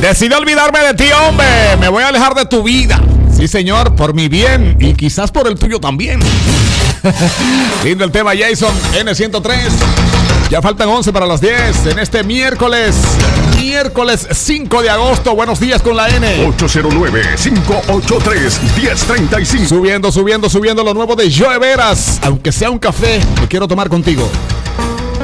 Decidí olvidarme de ti, hombre. Me voy a alejar de tu vida. Sí, señor, por mi bien y quizás por el tuyo también. Lindo el tema, Jason. N103. Ya faltan 11 para las 10 en este miércoles 5 de agosto. Buenos días con la N. 809-583-1035. Subiendo lo nuevo de Joe Veras. Aunque sea un café, lo quiero tomar contigo.